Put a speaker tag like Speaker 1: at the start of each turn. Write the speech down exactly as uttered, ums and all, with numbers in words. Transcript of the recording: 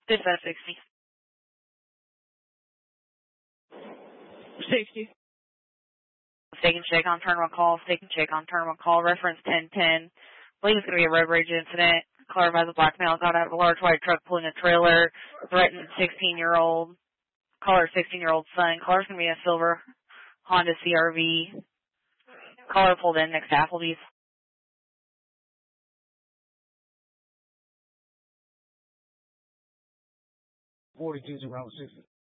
Speaker 1: Dispatch sixty.
Speaker 2: sixty.
Speaker 1: Stake and check on terminal call. Stake and check on terminal call. Reference ten ten. Believe it's going to be a road rage incident. Caller has a black male got out of a large white truck pulling a trailer. Threatened sixteen-year-old. Caller sixteen-year-old son. Caller's going to be a silver Honda C R V. Caller pulled in next to Applebee's.
Speaker 2: forty-two to Route sixty.